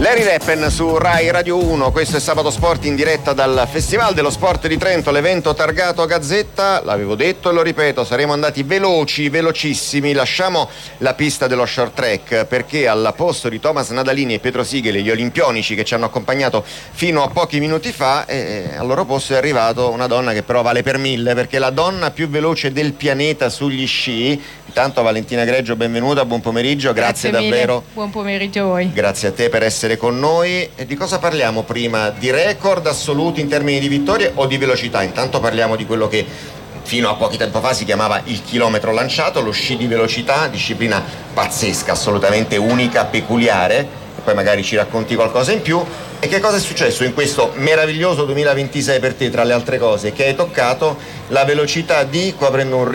Larry Rappen su Rai Radio 1, questo è Sabato Sport in diretta dal Festival dello Sport di Trento, l'evento targato Gazzetta. L'avevo detto e lo ripeto, saremo andati velocissimi. Lasciamo la pista dello short track perché al posto di Thomas Nadalini e Pietro Sigeli, gli olimpionici che ci hanno accompagnato fino a pochi minuti fa, al loro posto è arrivato una donna che però vale per 1000, perché è la donna più veloce del pianeta sugli sci. Intanto Valentina Greggio, benvenuta, buon pomeriggio, grazie davvero. Mille. Buon pomeriggio a voi. Grazie a te per essere con noi. E di cosa parliamo prima? Di record assoluti in termini di vittorie o di velocità? Intanto parliamo di quello che fino a pochi tempo fa si chiamava il chilometro lanciato, lo sci di velocità, disciplina pazzesca, assolutamente unica, peculiare, e poi magari ci racconti qualcosa in più. E che cosa è successo in questo meraviglioso 2026 per te, tra le altre cose, che hai toccato la velocità di, qua prendo un